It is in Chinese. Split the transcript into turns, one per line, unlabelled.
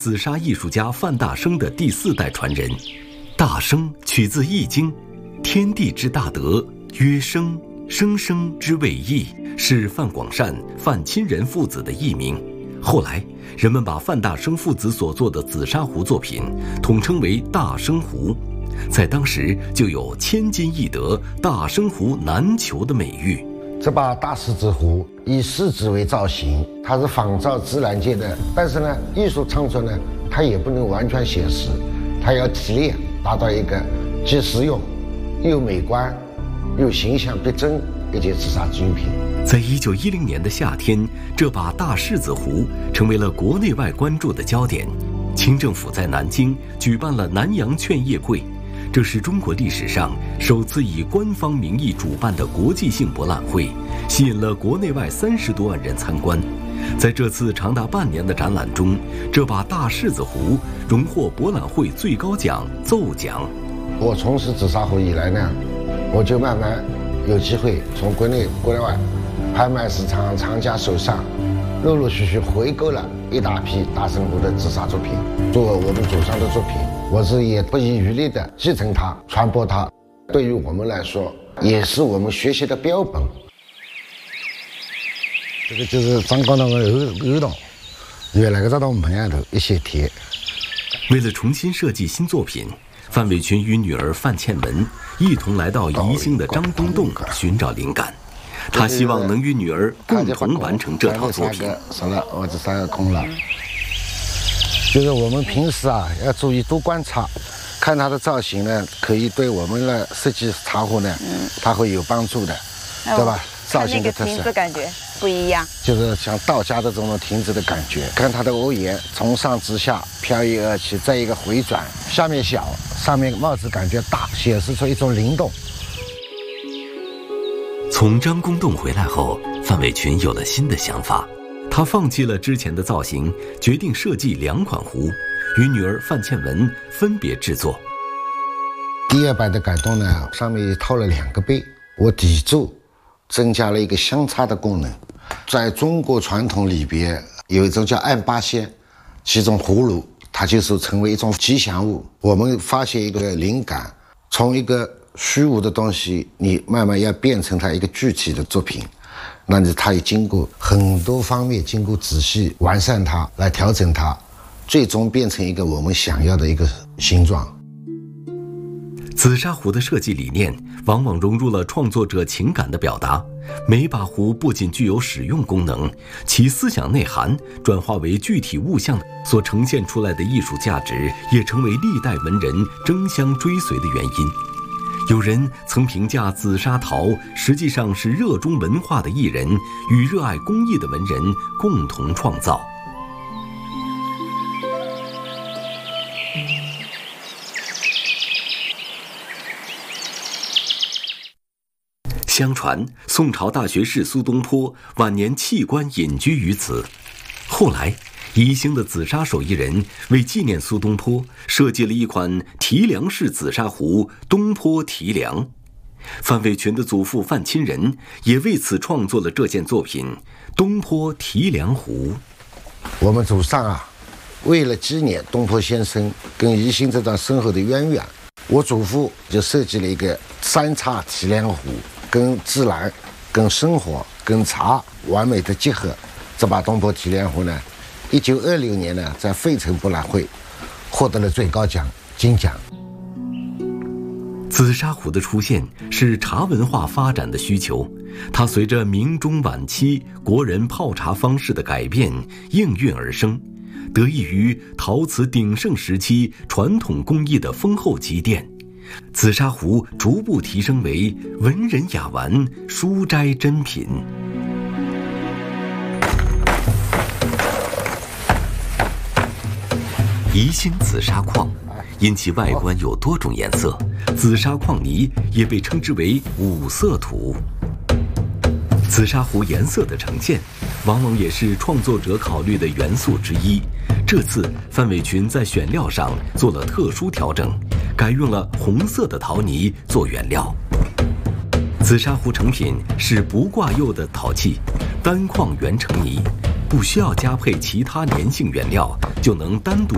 紫砂艺术家范大生的第4代传人。大生取自《易经》，天地之大德，曰生，生生之谓易，是范广善、范钦仁父子的艺名。后来，人们把范大生父子所做的紫砂壶作品统称为大生壶，在当时就有千金易得、大生壶难求的美誉。
这把大狮子壶以狮子为造型，它是仿照自然界的，但是呢，艺术创作呢，它也不能完全写实，它要提炼，达到一个既实用、又美观、又形象逼真一件紫砂制品。
在1910年的夏天，这把大狮子壶成为了国内外关注的焦点。清政府在南京举办了南洋劝业会，这是中国历史上首次以官方名义主办的国际性博览会，吸引了国内外30多万人参观。在这次长达半年的展览中，这把大狮子壶荣获博览会最高奖奏奖。
我从事紫砂壶以来呢，我就慢慢有机会从国内国外拍卖市场藏家手上陆陆续续回购了一大批大生壶的紫砂作品，作为我们祖上的作品，我是也不遗余力的继承它、传播它。对于我们来说，也是我们学习的标本。这个就是张光的耳洞，原来个找到门外头一些贴。
为了重新设计新作品，范伟群与女儿范倩文一同来到宜兴的张公洞寻找灵感。他希望能与女儿共同完成这套作品。
少了，我这3个空了。就是我们平时啊要注意多观察，看它的造型呢，可以对我们的设计茶壶呢，它会有帮助的，对吧？造型的特色，
那个亭子感觉不一样，
就是像道家的这种亭子的感觉。看它的欧檐从上至下飘逸而起，再一个回转，下面小，上面帽子感觉大，显示出一种灵动。
从张公洞回来后，范伟群有了新的想法，他放弃了之前的造型，决定设计2款壶，与女儿范倩文分别制作。
第2版的改动呢，上面套了2个杯，我底座增加了一个相差的功能。在中国传统里边有一种叫按八仙，其中葫芦它就是成为一种吉祥物。我们发现一个灵感，从一个虚无的东西，你慢慢要变成它一个具体的作品，那你它也经过很多方面，经过仔细完善它，来调整它，最终变成一个我们想要的一个形状。
紫砂壶的设计理念往往融入了创作者情感的表达，每把壶不仅具有使用功能，其思想内涵转化为具体物象所呈现出来的艺术价值，也成为历代文人争相追随的原因。有人曾评价紫砂陶实际上是热衷文化的艺人与热爱工艺的文人共同创造。相传宋朝大学士苏东坡晚年弃官隐居于此，后来宜兴的紫砂手艺人为纪念苏东坡，设计了一款提梁式紫砂壶东坡提梁。范伟群的祖父范钦仁也为此创作了这件作品东坡提梁壶。
我们祖上啊，为了纪念东坡先生跟宜兴这段深厚的渊源，我祖父就设计了一个3叉提梁壶，跟自然、跟生活、跟茶完美的结合。这把东坡提梁壶呢，1926年呢，在费城博览会获得了最高奖金奖。
紫砂壶的出现是茶文化发展的需求，它随着明中晚期国人泡茶方式的改变应运而生，得益于陶瓷鼎盛时期传统工艺的丰厚积淀，紫砂壶逐步提升为文人雅玩、书斋珍品。宜兴紫砂矿因其外观有多种颜色，紫砂矿泥也被称之为五色土。紫砂壶颜色的呈现往往也是创作者考虑的元素之一。这次范伟群在选料上做了特殊调整，改用了红色的陶泥做原料。紫砂壶成品是不挂釉的陶器，单矿原成泥，不需要加配其他粘性原料就能单独